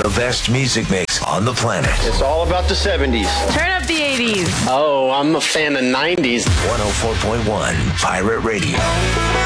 The best music mix on the planet. It's all about the 70s. Turn up the 80s. Oh, I'm a fan of 90s. 104.1 Pirate Radio.